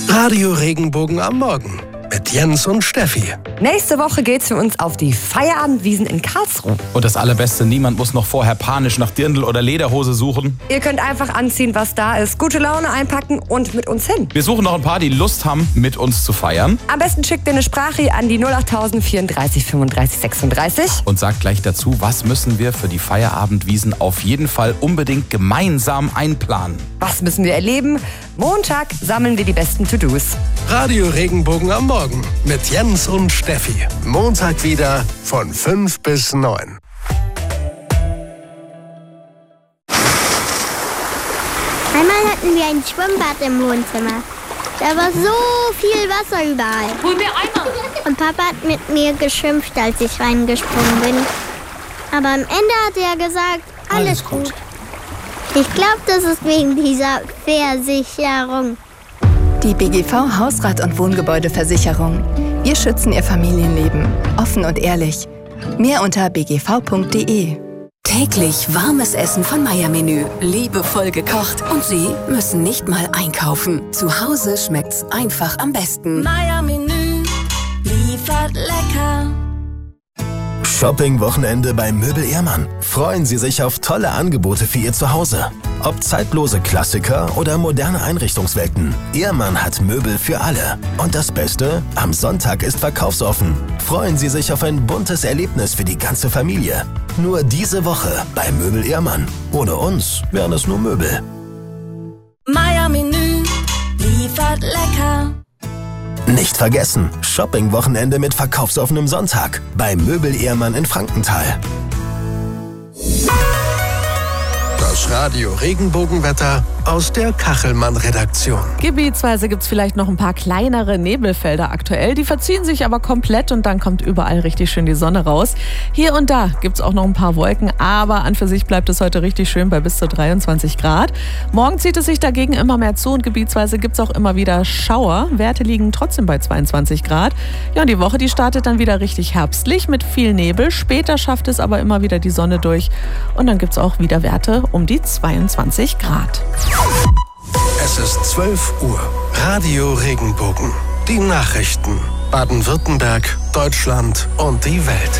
Radio Regenbogen am Morgen mit Jens und Steffi. Nächste Woche geht's für uns auf die Feierabendwiesen in Karlsruhe. Und das Allerbeste, niemand muss noch vorher panisch nach Dirndl oder Lederhose suchen. Ihr könnt einfach anziehen, was da ist, gute Laune einpacken und mit uns hin. Wir suchen noch ein paar, die Lust haben, mit uns zu feiern. Am besten schickt ihr eine Sprache an die 08000 34 35 36. Und sagt gleich dazu, was müssen wir für die Feierabendwiesen auf jeden Fall unbedingt gemeinsam einplanen. Was müssen wir erleben? Montag sammeln wir die besten To-Dos. Radio Regenbogen am Morgen mit Jens und Steffi. Montag wieder von 5 bis 9. Einmal hatten wir ein Schwimmbad im Wohnzimmer. Da war so viel Wasser überall. Hol mir Eimer. Und Papa hat mit mir geschimpft, als ich reingesprungen bin. Aber am Ende hat er gesagt, alles gut. Ich glaube, das ist wegen dieser Versicherung. Die BGV Hausrat- und Wohngebäudeversicherung. Wir schützen Ihr Familienleben. Offen und ehrlich. Mehr unter bgv.de. Täglich warmes Essen von Meier-Menü. Liebevoll gekocht. Und Sie müssen nicht mal einkaufen. Zu Hause schmeckt's einfach am besten. Meier-Menü liefert lecker. Shopping-Wochenende bei Möbel Ehrmann. Freuen Sie sich auf tolle Angebote für Ihr Zuhause. Ob zeitlose Klassiker oder moderne Einrichtungswelten. Ehrmann hat Möbel für alle. Und das Beste? Am Sonntag ist verkaufsoffen. Freuen Sie sich auf ein buntes Erlebnis für die ganze Familie. Nur diese Woche bei Möbel Ehrmann. Ohne uns wären es nur Möbel. Meier-Menü liefert lecker. Nicht vergessen, Shopping-Wochenende mit verkaufsoffenem Sonntag bei Möbel Ehrmann in Frankenthal. Das Radio Regenbogenwetter aus der Kachelmann-Redaktion. Gebietsweise gibt es vielleicht noch ein paar kleinere Nebelfelder aktuell. Die verziehen sich aber komplett und dann kommt überall richtig schön die Sonne raus. Hier und da gibt es auch noch ein paar Wolken, aber an für sich bleibt es heute richtig schön bei bis zu 23 Grad. Morgen zieht es sich dagegen immer mehr zu und gebietsweise gibt es auch immer wieder Schauer. Werte liegen trotzdem bei 22 Grad. Ja, und die Woche, die startet dann wieder richtig herbstlich mit viel Nebel. Später schafft es aber immer wieder die Sonne durch und dann gibt es auch wieder Werte um die 22 Grad. Es ist 12 Uhr. Radio Regenbogen. Die Nachrichten. Baden-Württemberg, Deutschland und die Welt.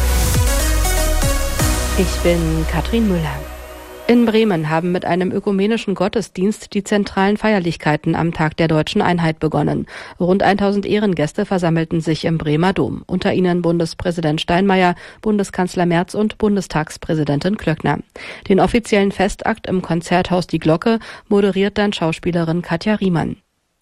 Ich bin Katrin Müller. In Bremen haben mit einem ökumenischen Gottesdienst die zentralen Feierlichkeiten am Tag der Deutschen Einheit begonnen. Rund 1000 Ehrengäste versammelten sich im Bremer Dom. Unter ihnen Bundespräsident Steinmeier, Bundeskanzler Merz und Bundestagspräsidentin Klöckner. Den offiziellen Festakt im Konzerthaus Die Glocke moderiert dann Schauspielerin Katja Riemann.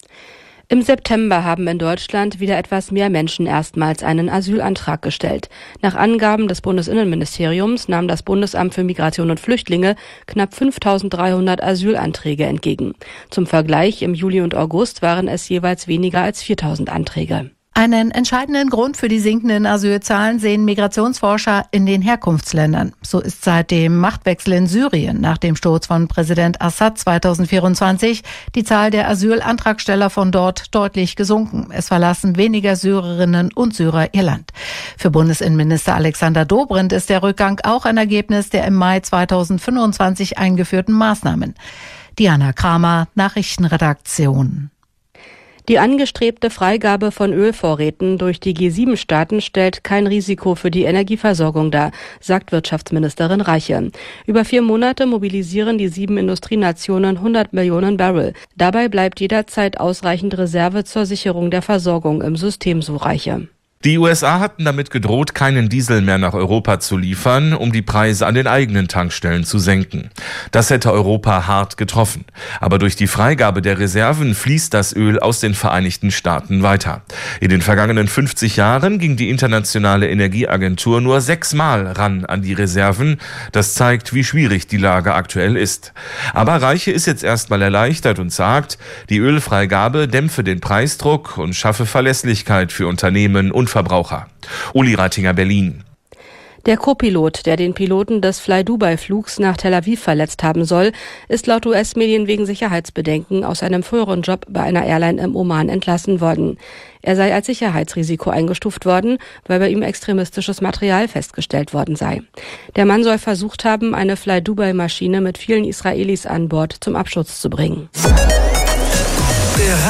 Im September haben in Deutschland wieder etwas mehr Menschen erstmals einen Asylantrag gestellt. Nach Angaben des Bundesinnenministeriums nahm das Bundesamt für Migration und Flüchtlinge knapp 5.300 Asylanträge entgegen. Zum Vergleich, im Juli und August waren es jeweils weniger als 4.000 Anträge. Einen entscheidenden Grund für die sinkenden Asylzahlen sehen Migrationsforscher in den Herkunftsländern. So ist seit dem Machtwechsel in Syrien nach dem Sturz von Präsident Assad 2024 die Zahl der Asylantragsteller von dort deutlich gesunken. Es verlassen weniger Syrerinnen und Syrer ihr Land. Für Bundesinnenminister Alexander Dobrindt ist der Rückgang auch ein Ergebnis der im Mai 2025 eingeführten Maßnahmen. Diana Kramer, Nachrichtenredaktion. Die angestrebte Freigabe von Ölvorräten durch die G7-Staaten stellt kein Risiko für die Energieversorgung dar, sagt Wirtschaftsministerin Reiche. Über 4 Monate mobilisieren die 7 Industrienationen 100 Millionen Barrel. Dabei bleibt jederzeit ausreichend Reserve zur Sicherung der Versorgung im System, so Reiche. Die USA hatten damit gedroht, keinen Diesel mehr nach Europa zu liefern, um die Preise an den eigenen Tankstellen zu senken. Das hätte Europa hart getroffen. Aber durch die Freigabe der Reserven fließt das Öl aus den Vereinigten Staaten weiter. In den vergangenen 50 Jahren ging die Internationale Energieagentur nur 6-mal ran an die Reserven. Das zeigt, wie schwierig die Lage aktuell ist. Aber Reiche ist jetzt erstmal erleichtert und sagt, die Ölfreigabe dämpfe den Preisdruck und schaffe Verlässlichkeit für Unternehmen und Verbraucher. Uli Reitinger, Berlin. Der Co-Pilot, der den Piloten des Fly-Dubai-Flugs nach Tel Aviv verletzt haben soll, ist laut US-Medien wegen Sicherheitsbedenken aus einem früheren Job bei einer Airline im Oman entlassen worden. Er sei als Sicherheitsrisiko eingestuft worden, weil bei ihm extremistisches Material festgestellt worden sei. Der Mann soll versucht haben, eine Fly-Dubai-Maschine mit vielen Israelis an Bord zum Absturz zu bringen. Der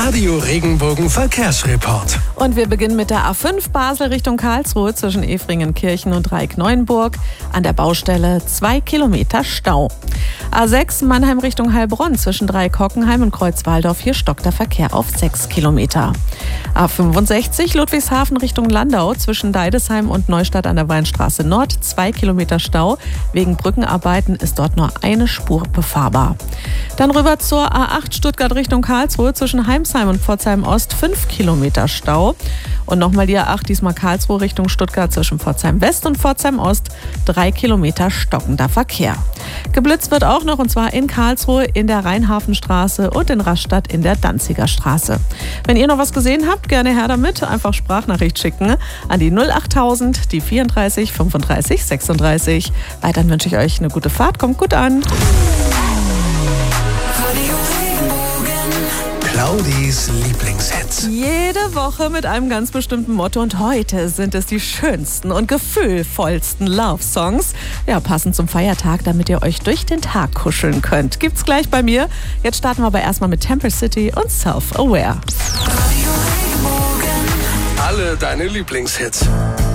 Radio Regenbogen Verkehrsreport. Und wir beginnen mit der A5 Basel Richtung Karlsruhe zwischen Efringenkirchen und Dreieck-Neuenburg. An der Baustelle 2 Kilometer Stau. A6 Mannheim Richtung Heilbronn zwischen Dreieck-Hockenheim und Kreuzwaldorf. Hier stockt der Verkehr auf 6 Kilometer. A65 Ludwigshafen Richtung Landau zwischen Deidesheim und Neustadt an der Weinstraße Nord. 2 Kilometer Stau. Wegen Brückenarbeiten ist dort nur eine Spur befahrbar. Dann rüber zur A8 Stuttgart Richtung Karlsruhe zwischen Heimsheim und Pforzheim Ost. 5 Kilometer Stau. Und nochmal die A8, diesmal Karlsruhe Richtung Stuttgart zwischen Pforzheim West und Pforzheim Ost. 3 Kilometer stockender Verkehr. Geblitzt wird auch noch, und zwar in Karlsruhe in der Rheinhafenstraße und in Rastatt in der Danziger Straße. Wenn ihr noch was gesehen habt, gerne her damit. Einfach Sprachnachricht schicken an die 08000, die 34 35 36. Weiterhin wünsche ich euch eine gute Fahrt. Kommt gut an. Claudis Lieblingshits. Jede Woche mit einem ganz bestimmten Motto, und heute sind es die schönsten und gefühlvollsten Love-Songs. Ja, passend zum Feiertag, damit ihr euch durch den Tag kuscheln könnt. Gibt's gleich bei mir. Jetzt starten wir aber erstmal mit Temple City und Self-Aware. Alle deine Lieblingshits.